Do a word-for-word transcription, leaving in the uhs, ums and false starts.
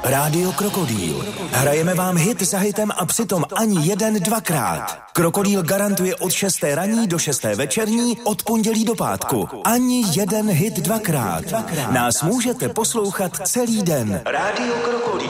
Rádio Krokodýl. Hrajeme vám hit za hitem a přitom ani jeden dvakrát. Krokodýl garantuje od šesté ranní do šesté večerní, od pondělí do pátku. Ani jeden hit dvakrát. Nás můžete poslouchat celý den. Rádio Krokodýl.